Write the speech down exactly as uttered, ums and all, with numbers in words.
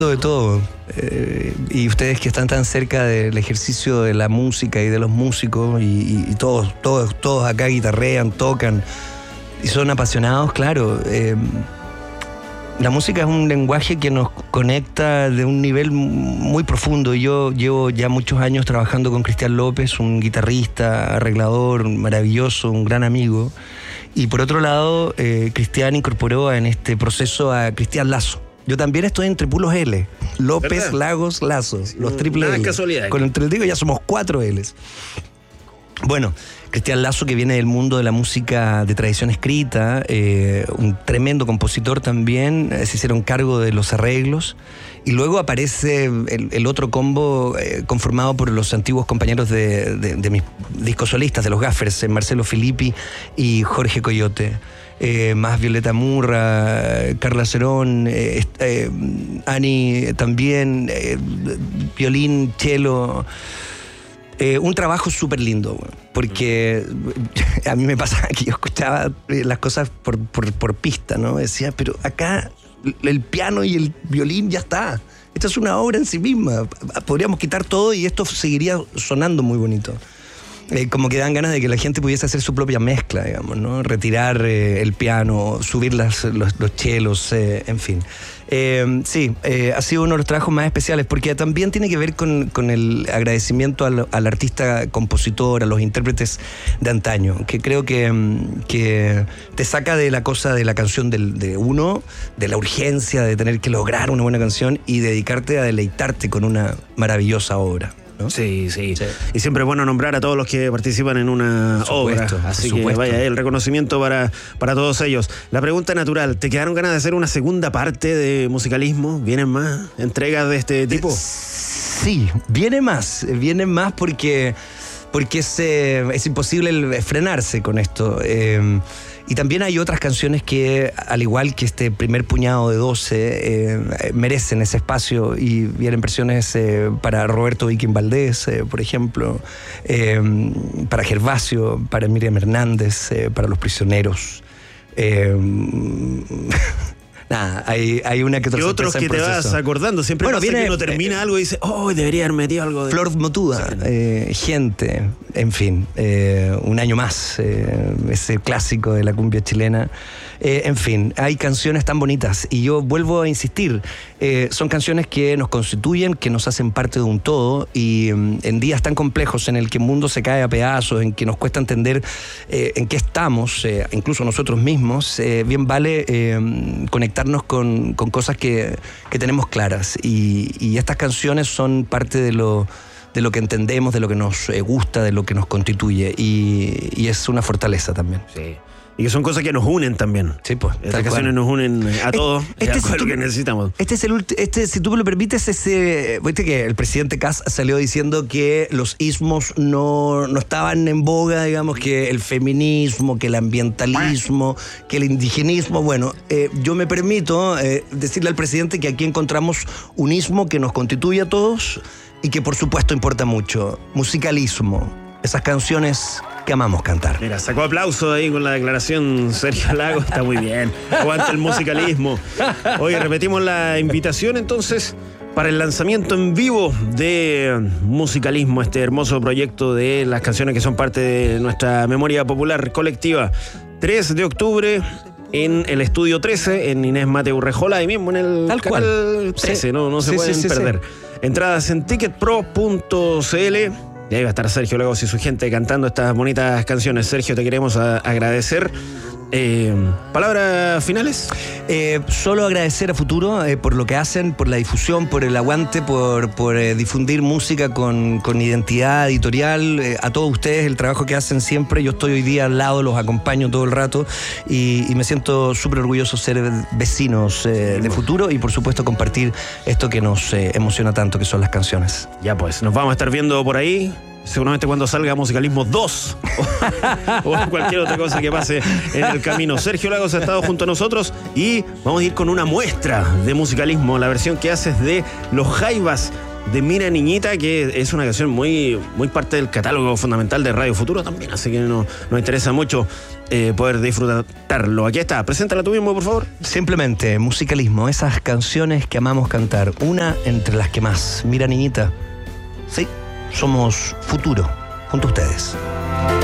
de todo. Eh, y ustedes que están tan cerca del ejercicio de la música y de los músicos, y, y, y todos, todos, todos acá guitarrean, tocan y son apasionados, claro. Eh, la música es un lenguaje que nos conecta de un nivel muy profundo. Yo llevo ya muchos años trabajando con Cristian López, un guitarrista, arreglador maravilloso, un gran amigo. Y por otro lado, eh, Cristian incorporó en este proceso a Cristian Lazo. Yo también estoy entre puros L. López, ¿verdad? Lagos, Lazos. Los triple L. Casualidad. Con el triple ya somos cuatro L's. Bueno, Cristian Lazo, que viene del mundo de la música de tradición escrita, eh, un tremendo compositor también, eh, se hicieron cargo de los arreglos. Y luego aparece el, el otro combo eh, conformado por los antiguos compañeros de, de, de mis discos solistas, de los Gaffers, eh, Marcelo Filippi y Jorge Coyote. Eh, más Violeta Murra, Carla Cerón, eh, eh, Ani también, eh, violín, cello. Eh, un trabajo súper lindo, porque a mí me pasaba que yo escuchaba las cosas por, por, por pista, ¿no? Decía, pero acá el piano y el violín ya está. Esta es una obra en sí misma. Podríamos quitar todo y esto seguiría sonando muy bonito. Eh, como que dan ganas de que la gente pudiese hacer su propia mezcla, digamos, ¿no? Retirar eh, el piano, subir las, los, los chelos, eh, en fin. Eh, sí, eh, ha sido uno de los trabajos más especiales porque también tiene que ver con, con el agradecimiento al, al artista compositor, a los intérpretes de antaño, que creo que, que te saca de la cosa de la canción del, de uno, de la urgencia de tener que lograr una buena canción y dedicarte a deleitarte con una maravillosa obra. ¿No? Sí, sí, sí. Y siempre es bueno nombrar a todos los que participan en una obra. Así que vaya, el reconocimiento para, para todos ellos. La pregunta natural, ¿te quedaron ganas de hacer una segunda parte de Musicalismo? ¿Vienen más entregas de este tipo? Sí, viene más. Viene más porque, porque es, eh, es imposible frenarse con esto. Eh, Y también hay otras canciones que, al igual que este primer puñado de doce, eh, merecen ese espacio y vienen versiones eh, para Roberto Viking Valdés, eh, por ejemplo, eh, para Gervasio, para Miriam Hernández, eh, para Los Prisioneros. Eh, Nada, hay, hay una que otra. Y otros que te vas acordando. Siempre bueno, pasa viene, que uno termina eh, algo y dice, oh, debería haber metido algo de... Flor Motuda, sí. eh, Gente, en fin, eh, Un año más, eh, ese clásico de la cumbia chilena. Eh, en fin, hay canciones tan bonitas y yo vuelvo a insistir, eh, son canciones que nos constituyen, que nos hacen parte de un todo y um, en días tan complejos en el que el mundo se cae a pedazos, en que nos cuesta entender eh, en qué estamos, eh, incluso nosotros mismos, eh, bien vale eh, conectarnos con, con cosas que, que tenemos claras y, y estas canciones son parte de lo de lo que entendemos, de lo que nos gusta, de lo que nos constituye y, y es una fortaleza también. Sí. Y que son cosas que nos unen también. Sí, pues. Estas canciones nos unen a todos. Este, es si lo que necesitamos. Este es el ulti- este, si tú me lo permites, ese. Viste que el presidente Kass salió diciendo que los ismos no, no estaban en boga, digamos, que el feminismo, que el ambientalismo, que el indigenismo. Bueno, eh, yo me permito eh, decirle al presidente que aquí encontramos un ismo que nos constituye a todos y que por supuesto importa mucho. Musicalismo. Esas canciones que amamos cantar. Mira, sacó aplauso ahí con la declaración Sergio Lago, está muy bien. Aguanta el musicalismo. Hoy repetimos la invitación entonces para el lanzamiento en vivo de Musicalismo, este hermoso proyecto de las canciones que son parte de nuestra memoria popular colectiva. tres de octubre en el Estudio trece, en Inés Mate Urrejola, ahí mismo en el Tal canal cual. trece, Sí. no, no se sí, pueden sí, sí, perder. Sí. Entradas en ticket pro punto c l. Y ahí va a estar Sergio Lagos y su gente cantando estas bonitas canciones. Sergio, te queremos a- agradecer. Eh, ¿Palabras finales? Eh, solo agradecer a Futuro eh, por lo que hacen, por la difusión, por el aguante, por, por eh, difundir música con, con identidad editorial. Eh, a todos ustedes, el trabajo que hacen siempre. Yo estoy hoy día al lado, los acompaño todo el rato y, y me siento súper orgulloso de ser vecinos eh, de Futuro y por supuesto compartir esto que nos eh, emociona tanto, que son las canciones. Ya pues, nos vamos a estar viendo por ahí. Seguramente cuando salga Musicalismo dos o, o cualquier otra cosa que pase en el camino. Sergio Lagos ha estado junto a nosotros y vamos a ir con una muestra de Musicalismo, la versión que haces de Los Jaivas de Mira Niñita, que es una canción muy, muy parte del catálogo fundamental de Radio Futuro también, así que no, nos interesa mucho eh, poder disfrutarlo. Aquí está, preséntala tú mismo, por favor. Simplemente, musicalismo, esas canciones que amamos cantar, una entre las que más. Mira Niñita, sí, somos Futuro, junto a ustedes.